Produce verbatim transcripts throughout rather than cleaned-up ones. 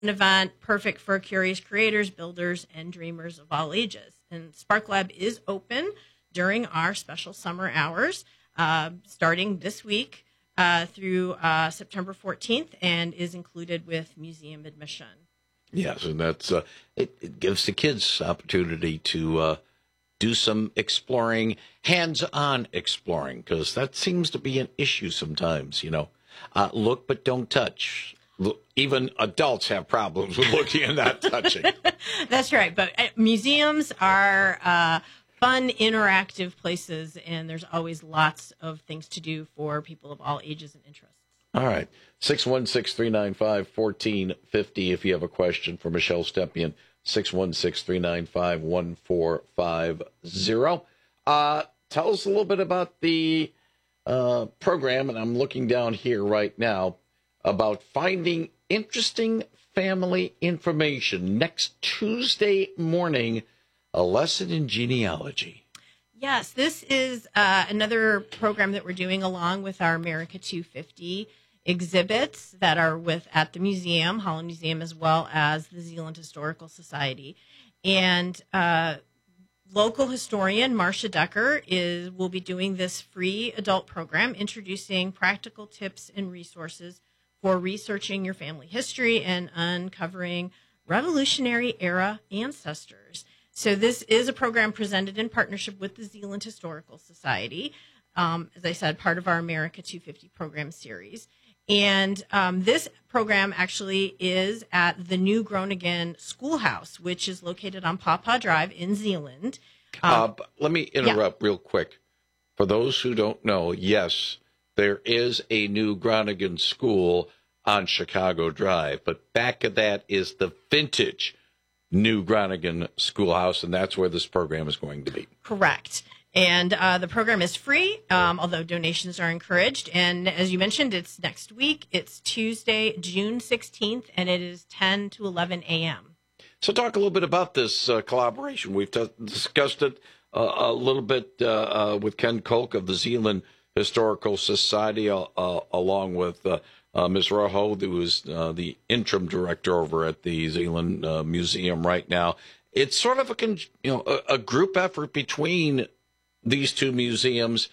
an event perfect for curious creators, builders, and dreamers of all ages. And Spark Lab is open during our special summer hours, uh, starting this week uh, through uh, September fourteenth, and is included with museum admission. Yes, and that's uh, it, it gives the kids opportunity to uh, do some exploring, hands-on exploring, because that seems to be an issue sometimes, you know. Uh, look but don't touch. Even adults have problems with looking and not touching. That's right. But uh, museums are uh, fun, interactive places, and there's always lots of things to do for people of all ages and interests. All right. six one six, three nine five, one four five zero if you have a question for Michelle Stepien. six one six, three nine five, one four five zero. Uh, tell us a little bit about the uh, program, and I'm looking down here right now, about finding interesting family information. Next Tuesday morning, a lesson in genealogy. Yes, this is uh, another program that we're doing along with our America two fifty exhibits that are with at the museum, Holland Museum, as well as the Zeeland Historical Society. And uh, local historian Marcia Decker is will be doing this free adult program, introducing practical tips and resources for researching your family history and uncovering Revolutionary era ancestors. So this is a program presented in partnership with the Zeeland Historical Society, um, as I said, part of our America two fifty program series. And um, this program actually is at the new Groningen Schoolhouse, which is located on Pawpaw Drive in Zeeland. Um, uh, let me interrupt yeah. real quick. For those who don't know, yes, there is a new Groningen school on Chicago Drive, but back of that is the vintage new Groningen Schoolhouse, and that's where this program is going to be. Correct. And uh, the program is free, um, although donations are encouraged. And as you mentioned, it's next week. It's Tuesday, June sixteenth, and it is ten to eleven a.m. So talk a little bit about this uh, collaboration. We've t- discussed it uh, a little bit uh, uh, with Ken Kolk of the Zeeland Historical Society, uh, uh, along with uh, uh, Miz Rojo, who is uh, the interim director over at the Zeeland uh, Museum right now. It's sort of a con- you know a, a group effort between these two museums,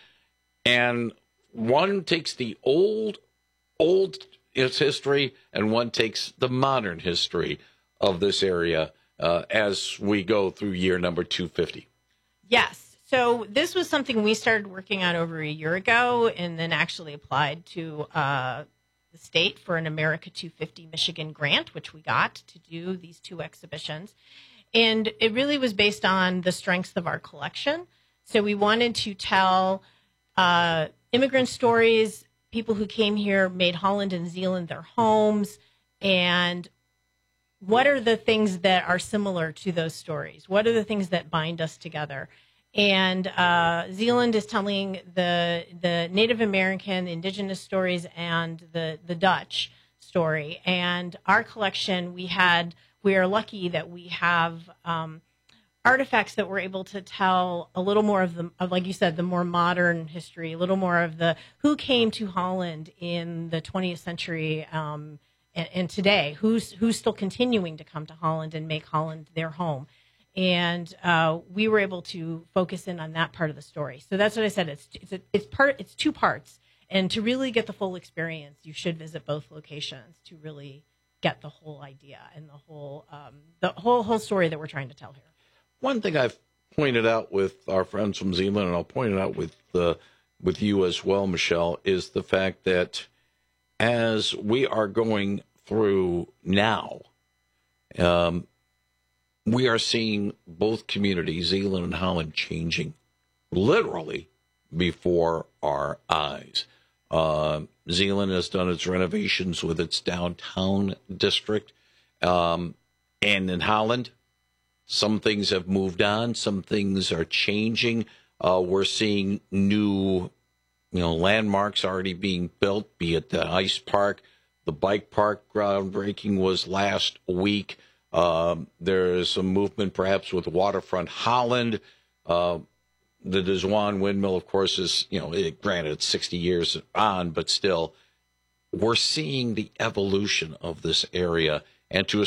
and one takes the old, old its history, and one takes the modern history of this area uh, as we go through year number two fifty. Yes. So this was something we started working on over a year ago, and then actually applied to uh, the state for an America two fifty Michigan grant, which we got to do these two exhibitions. And it really was based on the strengths of our collection. So we wanted to tell uh, immigrant stories, people who came here, made Holland and Zeeland their homes, and what are the things that are similar to those stories? What are the things that bind us together? And uh, Zeeland is telling the the Native American, indigenous stories, and the, the Dutch story. And our collection, we had, we are lucky that we have um, artifacts that were able to tell a little more of the, of, like you said, the more modern history, a little more of the who came to Holland in the twentieth century um, and, and today, who's who's still continuing to come to Holland and make Holland their home. And uh, we were able to focus in on that part of the story. So that's what I said. It's it's a, it's part it's two parts, and to really get the full experience, you should visit both locations to really get the whole idea and the whole um, the whole whole story that we're trying to tell here. One thing I've pointed out with our friends from Zeeland, and I'll point it out with uh, with you as well, Michelle, is the fact that as we are going through now, um, we are seeing both communities, Zeeland and Holland, changing literally before our eyes. Uh, Zeeland has done its renovations with its downtown district, um, and in Holland, some things have moved on. Some things are changing. Uh, we're seeing new, you know, landmarks already being built, be it the ice park. The bike park groundbreaking was last week. Um, there's some movement perhaps with Waterfront Holland. Uh, the Deswan windmill, of course, is, you know, it, granted it's sixty years on, but still, we're seeing the evolution of this area. and to